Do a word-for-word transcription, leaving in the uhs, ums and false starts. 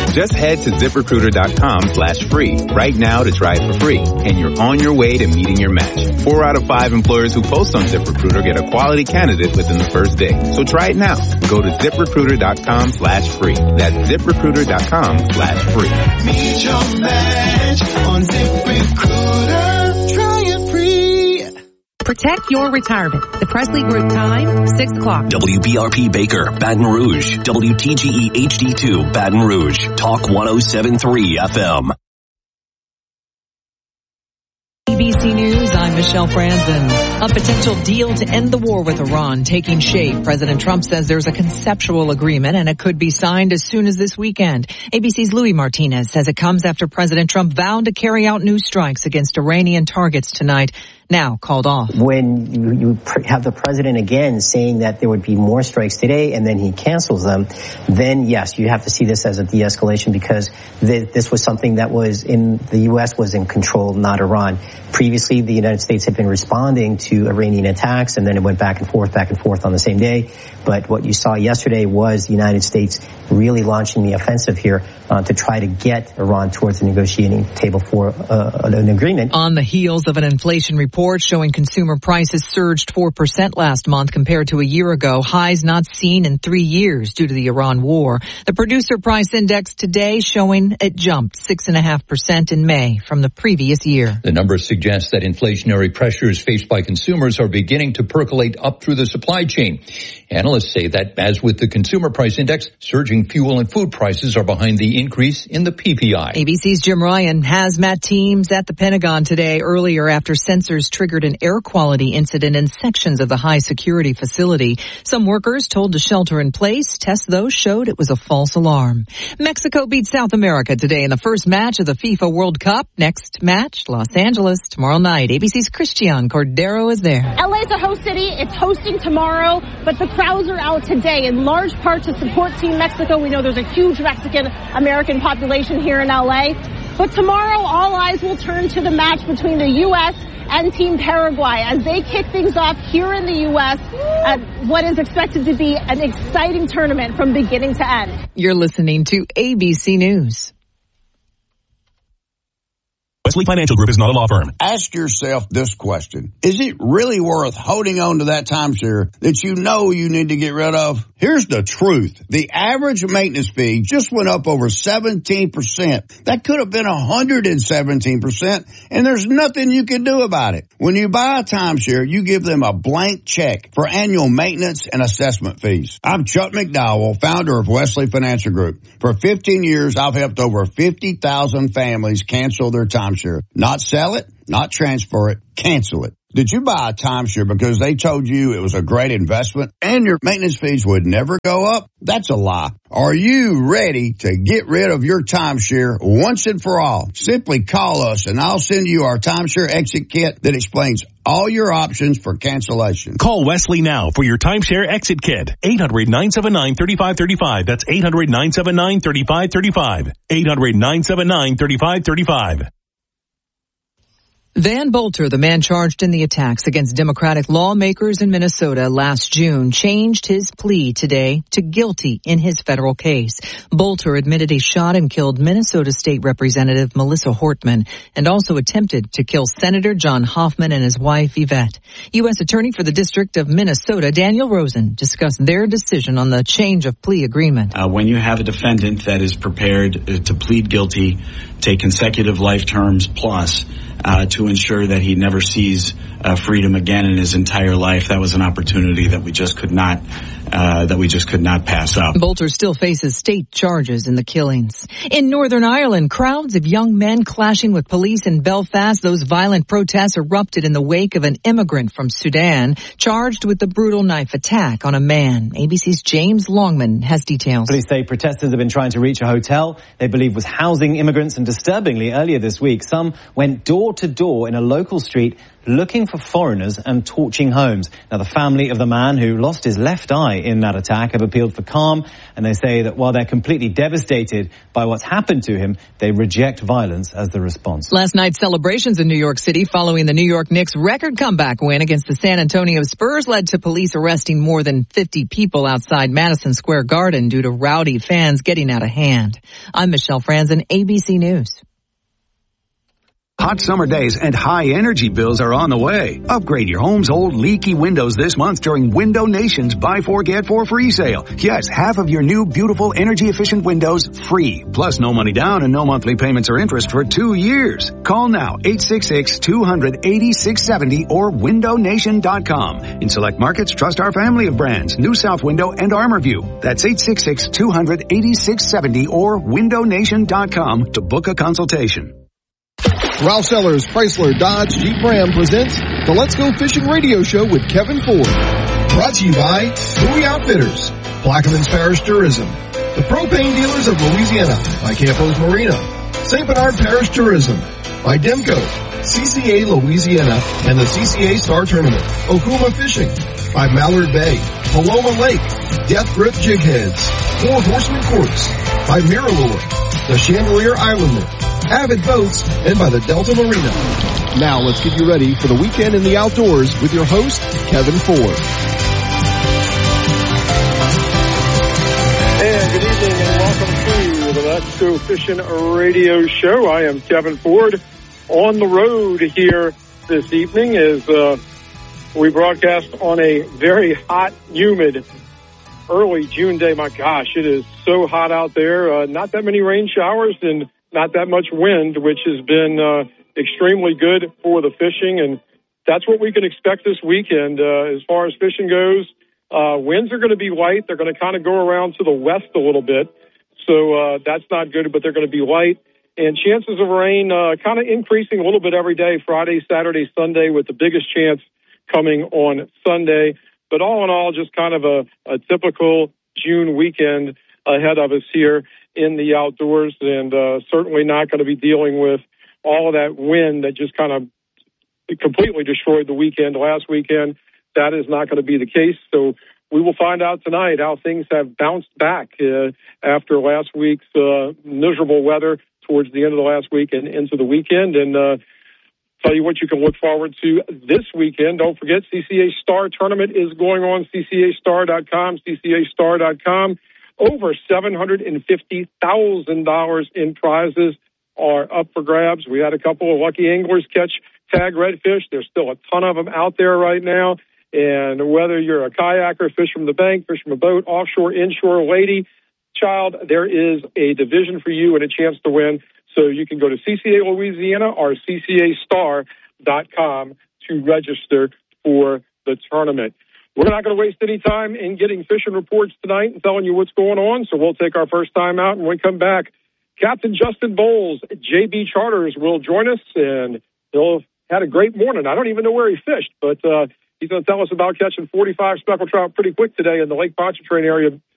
Just head to ZipRecruiter.com slash free right now to try it for free, and you're on your way to meeting your match. Four out of five employers who post on ZipRecruiter get a quality candidate within the first day. So try it now. Go to ZipRecruiter.com slash free. That's ZipRecruiter.com slash free. Meet your match on ZipRecruiter. Try it free. Protect your retirement. The Presley Group time, six o'clock. W B R P Baker, Baton Rouge. W T G E H D two, Baton Rouge. Talk one oh seven point three F M. A B C News, I'm Michelle Franzen. A potential deal to end the war with Iran taking shape. President Trump says there's a conceptual agreement and it could be signed as soon as this weekend. A B C's Louis Martinez says it comes after President Trump vowed to carry out new strikes against Iranian targets tonight, now called off. When you, you have the president again saying that there would be more strikes today and then he cancels them, then yes, you have to see this as a de-escalation because th- this was something that was in the U S was in control, not Iran. Previously, the United States had been responding to Iranian attacks, and then it went back and forth, back and forth on the same day. But what you saw yesterday was the United States really launching the offensive here uh, to try to get Iran towards the negotiating table for uh, an agreement. On the heels of an inflation report showing consumer prices surged four percent last month compared to a year ago, highs not seen in three years due to the Iran war. The producer price index today showing it jumped six point five percent in May from the previous year. The numbers suggest that inflationary pressures faced by consumers are beginning to percolate up through the supply chain. Analysts say that, as with the consumer price index, surging fuel and food prices are behind the increase in the P P I. A B C's Jim Ryan. Hazmat teams at the Pentagon today earlier after sensors triggered an air quality incident in sections of the high security facility. Some workers told to shelter in place. Tests, though, showed it was a false alarm. Mexico beat South America today in the first match of the FIFA World Cup. Next match, Los Angeles tomorrow night. A B C's Christian Cordero is there. L A's a host city. It's hosting tomorrow, but the crowds are out today in large part to support Team Mexico. We know there's a huge Mexican-American population here in L A. But tomorrow, all eyes will turn to the match between the U S and Team Paraguay as they kick things off here in the U S at what is expected to be an exciting tournament from beginning to end. You're listening to A B C News. Wesley Financial Group is not a law firm. Ask yourself this question. Is it really worth holding on to that timeshare that you know you need to get rid of? Here's the truth. The average maintenance fee just went up over seventeen percent. That could have been one hundred seventeen percent, and there's nothing you can do about it. When you buy a timeshare, you give them a blank check for annual maintenance and assessment fees. I'm Chuck McDowell, founder of Wesley Financial Group. For fifteen years, I've helped over fifty thousand families cancel their timeshare. Not sell it, not transfer it, cancel it. Did you buy a timeshare because they told you it was a great investment and your maintenance fees would never go up? That's a lie. Are you ready to get rid of your timeshare once and for all? Simply call us and I'll send you our timeshare exit kit that explains all your options for cancellation. Call Wesley now for your timeshare exit kit. eight hundred, nine seven nine, three five three five. That's eight hundred, nine seven nine, three five three five. eight hundred, nine seven nine, three five three five. Van Bolter, the man charged in the attacks against Democratic lawmakers in Minnesota last June, changed his plea today to guilty in his federal case. Bolter admitted he shot and killed Minnesota State Representative Melissa Hortman and also attempted to kill Senator John Hoffman and his wife Yvette. U S Attorney for the District of Minnesota, Daniel Rosen, discussed their decision on the change of plea agreement. Uh, when you have a defendant that is prepared to plead guilty, take consecutive life terms plus, Uh, to ensure that he never sees uh, freedom again in his entire life. That was an opportunity that we just could not, uh, that we just could not pass up. Bolter still faces state charges in the killings. In Northern Ireland, crowds of young men clashing with police in Belfast. Those violent protests erupted in the wake of an immigrant from Sudan charged with the brutal knife attack on a man. A B C's James Longman has details. Police say protesters have been trying to reach a hotel they believe was housing immigrants, and disturbingly, earlier this week, some went door to door in a local street looking for foreigners and torching homes. Now, the family of the man who lost his left eye in that attack have appealed for calm, and they say that while they're completely devastated by what's happened to him, they reject violence as the response. Last night's celebrations in New York City following the New York Knicks' record comeback win against the San Antonio Spurs led to police arresting more than fifty people outside Madison Square Garden due to rowdy fans getting out of hand. I'm Michelle Franzen, A B C News. Hot summer days and high energy bills are on the way. Upgrade your home's old leaky windows this month during Window Nation's Buy Four Get Four free sale. Yes, half of your new beautiful energy efficient windows free. Plus no money down and no monthly payments or interest for two years. Call now eight six six, two hundred, eighty-six seventy or window nation dot com. In select markets, trust our family of brands, New South Window and ArmorView. That's eight six six, two hundred, eighty-six seventy or window nation dot com to book a consultation. Ralph Sellers Chrysler Dodge Jeep Ram presents the Let's Go Fishing Radio Show with Kevin Ford. Brought to you by Bowie Outfitters, Plaquemines Parish Tourism, the Propane Dealers of Louisiana by Campos Marina, Saint Bernard Parish Tourism by Demco, C C A Louisiana and the C C A Star Tournament, Okuma Fishing by Mallard Bay, Paloma Lake, Death Grip Jig Heads, Four Horsemen Courts by Miralure, the Chandelier Islander, Avid Boats, and by the Delta Marina. Now let's get you ready for the weekend in the outdoors with your host, Kevin Ford. And good evening and welcome to the Let's Go Fishing Radio Show. I am Kevin Ford on the road here this evening as uh, we broadcast on a very hot, humid, early June day. My gosh, it is so hot out there. Uh, not that many rain showers and not that much wind, which has been uh, extremely good for the fishing, and that's what we can expect this weekend. Uh, as far as fishing goes, uh, winds are going to be light. They're going to kind of go around to the west a little bit, so uh, that's not good, but they're going to be light. And chances of rain uh, kind of increasing a little bit every day, Friday, Saturday, Sunday, with the biggest chance coming on Sunday. But all in all, just kind of a, a typical June weekend ahead of us here in the outdoors, and uh, certainly not going to be dealing with all of that wind that just kind of completely destroyed the weekend last weekend. That is not going to be the case. So we will find out tonight how things have bounced back uh, after last week's uh, miserable weather towards the end of the last week and into the weekend. And uh, tell you what you can look forward to this weekend. Don't forget, C C A Star Tournament is going on, C C A star dot com, C C A star dot com. Over seven hundred fifty thousand dollars in prizes are up for grabs. We had a couple of lucky anglers catch tag redfish. There's still a ton of them out there right now. And whether you're a kayaker, fish from the bank, fish from a boat, offshore, inshore, lady, child, there is a division for you and a chance to win. So you can go to C C A Louisiana or C C A star dot com to register for the tournament. We're not going to waste any time in getting fishing reports tonight and telling you what's going on, so we'll take our first time out. And when we come back, Captain Justin Bowles, J B Charters, will join us, and he'll had a great morning. I don't even know where he fished, but uh, he's going to tell us about catching forty-five speckled trout pretty quick today in the Lake Pontchartrain area